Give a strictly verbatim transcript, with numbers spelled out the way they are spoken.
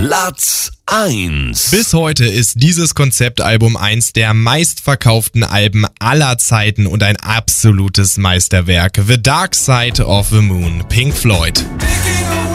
Platz eins. Bis heute ist dieses Konzeptalbum eins der meistverkauften Alben aller Zeiten und ein absolutes Meisterwerk. The Dark Side of the Moon, Pink Floyd. Picking